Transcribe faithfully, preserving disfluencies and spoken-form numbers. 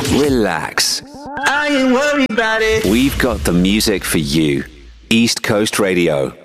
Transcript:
Relax. I ain't worried about it. We've got the music for you. East Coast Radio.